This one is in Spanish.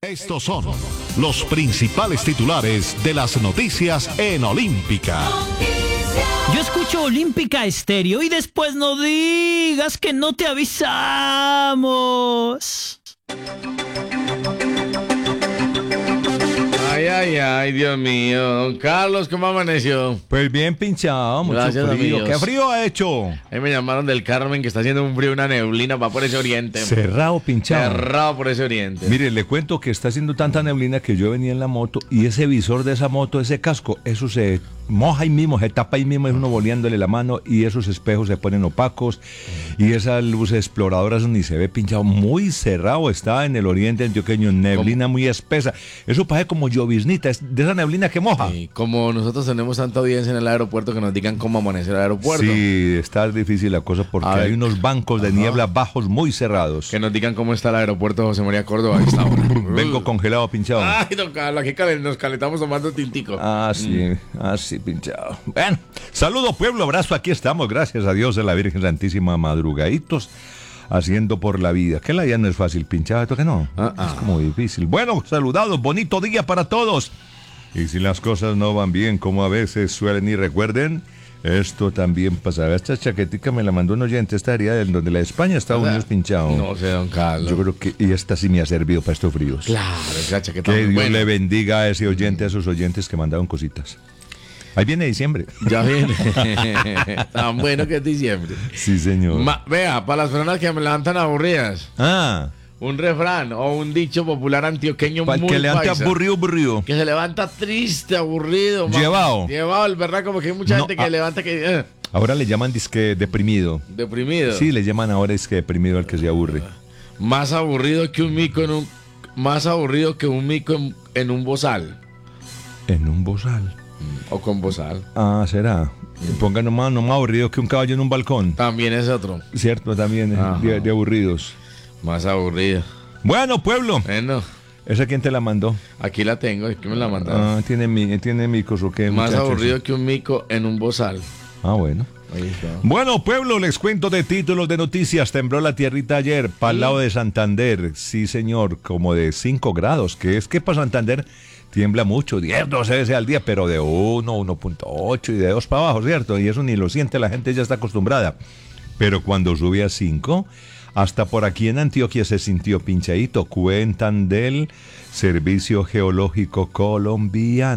Estos son los principales titulares de las noticias en Olímpica. Yo escucho Olímpica Estéreo y después no digas que no te avisamos. Ay, Dios mío. Don Carlos, ¿cómo amaneció? Pues bien pinchado, mucho Gracias, frío. amigos. ¿Qué frío ha hecho? Ahí me llamaron del Carmen que está haciendo un frío, una neblina, va por ese oriente. Cerrado, pinchado. Cerrado por ese oriente. Mire, le cuento que está haciendo tanta neblina que yo venía en la moto y ese visor de esa moto, ese casco, eso se moja ahí mismo, se tapa ahí mismo, es uno boleándole la mano y esos espejos se ponen opacos y esa luz exploradora eso ni se ve, pinchado. Muy cerrado está en el oriente antioqueño, neblina muy espesa. Eso parece como lloviznita, es de esa neblina que moja. Sí, como nosotros tenemos tanta audiencia en el aeropuerto, que nos digan cómo amanecer el aeropuerto. Sí, está difícil la cosa porque A ver. hay unos bancos de niebla bajos muy cerrados. Que nos digan cómo está el aeropuerto José María Córdoba a esta hora. Vengo congelado, pinchado. Ay, don Carlos, aquí nos calentamos tomando tintico. Sí, pinchado. Bueno, saludo pueblo, abrazo, aquí estamos, gracias a Dios de la Virgen Santísima, madrugaditos, haciendo por la vida. Que la vida no es fácil, pinchado, ¿esto que no? Es como difícil. Bueno, saludados, bonito día para todos. Y si las cosas no van bien, como a veces suelen ir, recuerden, esto también pasaba. Esta chaquetica me la mandó un oyente, esta área en donde la de España, Estados Unidos, pinchado. No sé, don Carlos. Yo creo que, y esta sí me ha servido para estos fríos. Claro, esa chaqueta Que muy Dios buena. le bendiga a ese oyente, a esos oyentes que mandaron cositas. Ahí viene diciembre. Ya viene. Tan bueno que es diciembre. Sí, señor. Vea, para las personas que me levantan aburridas, un refrán o un dicho popular antioqueño Para el muy que levante paisa, aburrido. que se levanta triste, aburrido. Llevado. Llevado, el verdad, como que hay mucha No, gente que levanta que Ahora le llaman disque deprimido. deprimido. Sí, le llaman ahora disque deprimido al que se aburre. Más aburrido que un mico más aburrido que un mico en un bozal. En un bozal. O con bozal. Ah, será. Ponga nomás, no más aburrido que un caballo en un balcón. También es otro. Cierto, también, Ajá. de aburridos. Más aburrido. Bueno, pueblo. Bueno, ¿Esa quién te la mandó? aquí la tengo, aquí me la mandaron. Tiene micos o qué. Más muchachos? aburrido que un mico en un bozal. Ah, bueno. Ahí está. Bueno, pueblo, les cuento de títulos de noticias. Tembló la tierrita ayer, para el lado de Santander. Sí, señor, como de 5 grados. ¿Qué es que para Santander tiembla mucho? 10, 12 veces al día, pero de 1, 1.8 y de 2 para abajo, ¿cierto? Y eso ni lo siente, la gente ya está acostumbrada. Pero cuando sube a 5, hasta por aquí en Antioquia se sintió pinchadito. Cuentan del Servicio Geológico Colombiano.